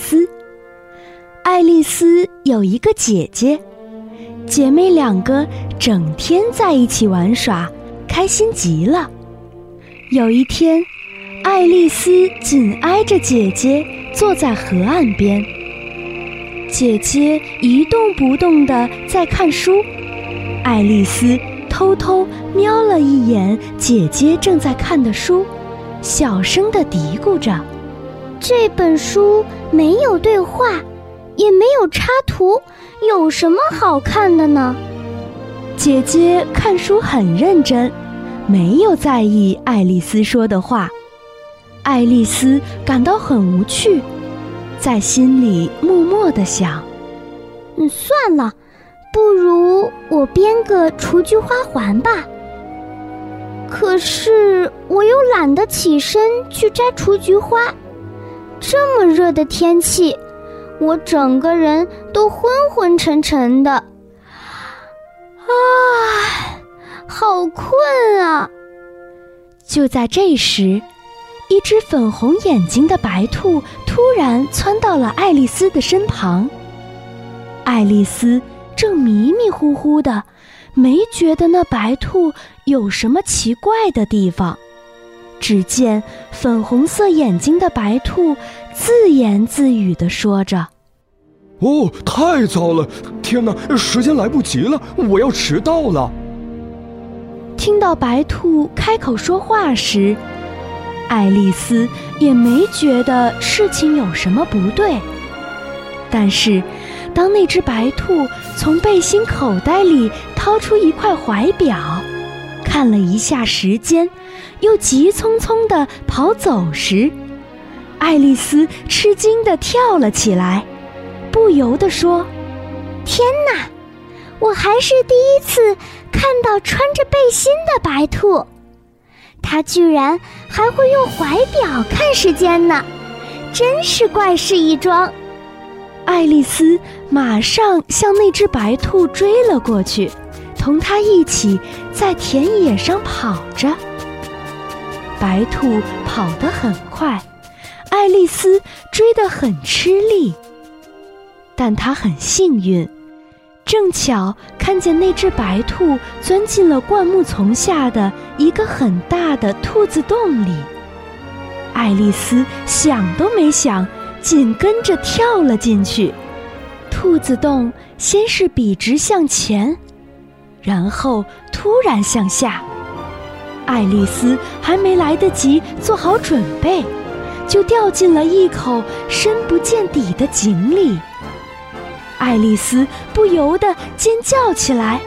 丝。爱丽丝有一个姐姐，姐妹两个整天在一起玩耍，开心极了。有一天，爱丽丝紧挨着姐姐坐在河岸边，姐姐一动不动地在看书，爱丽丝偷偷瞄了一眼姐姐正在看的书，小声地嘀咕着： 这本书没有对话，也没有插图，有什么好看的呢？ 姐姐看书很认真，没有在意爱丽丝说的话。爱丽丝感到很无趣，在心里默默地想： 算了，不如我编个雏菊花环吧。可是我又懒得起身去摘雏菊花，这么热的天气，我整个人都昏昏沉沉的。好困啊！ 就在这时，一只粉红眼睛的白兔突然窜到了爱丽丝的身旁。爱丽丝正迷迷糊糊的，没觉得那白兔有什么奇怪的地方。只见粉红色眼睛的白兔自言自语地说着： 太糟了，天哪，时间来不及了，我要迟到了。 听到白兔开口说话时，爱丽丝也没觉得事情有什么不对。但是当那只白兔从背心口袋里掏出一块怀表，看了一下时间，又急匆匆地跑走时，爱丽丝吃惊地跳了起来，不由地说： 天哪，我还是第一次看到穿着背心的白兔，它居然还会用怀表看时间呢，真是怪事一桩。 爱丽丝马上向那只白兔追了过去，同它一起在田野上跑着。白兔跑得很快，爱丽丝追得很吃力，但她很幸运，正巧看见那只白兔钻进了灌木丛下的一个很大的兔子洞里。爱丽丝想都没想，紧跟着跳了进去。兔子洞先是笔直向前，然后突然向下。爱丽丝还没来得及做好准备，就掉进了一口深不见底的井里。爱丽丝不由得尖叫起来：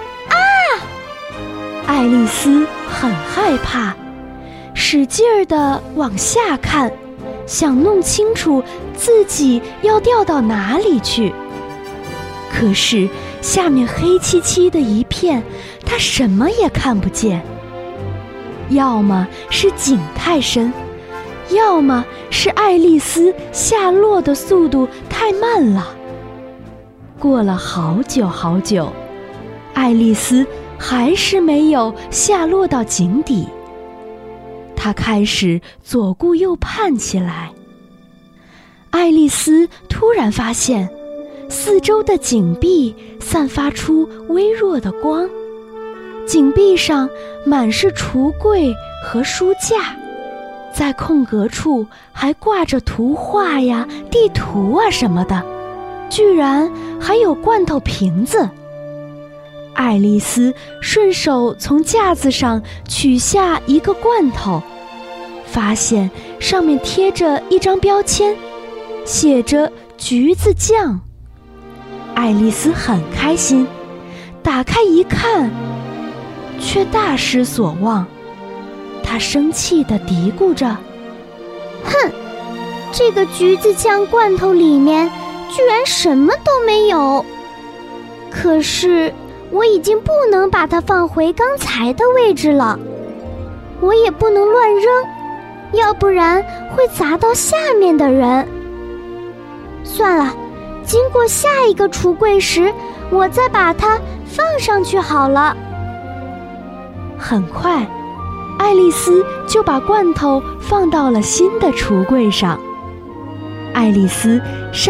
爱丽丝很害怕，使劲儿地往下看，想弄清楚自己要掉到哪里去。可是下面黑漆漆的一片，她什么也看不见。要么是井太深，要么是爱丽丝下落的速度太慢了。过了好久好久，爱丽丝还是没有下落到井底。她开始左顾右盼起来。爱丽丝突然发现，四周的井壁散发出微弱的光，井壁上满是橱柜和书架，在空格处还挂着图画呀、地图啊什么的，居然还有罐头瓶子。爱丽丝顺手从架子上取下一个罐头，发现上面贴着一张标签，写着橘子酱。爱丽丝很开心，打开一看，却大失所望。她生气地嘀咕着： 哼，这个橘子酱罐头里面居然什么都没有。可是我已经不能把它放回刚才的位置了，我也不能乱扔，要不然会砸到下面的人。算了，经过下一个橱柜时，我再把它放上去好了。 很快，爱丽丝就把罐头放到了新的橱柜上。爱丽丝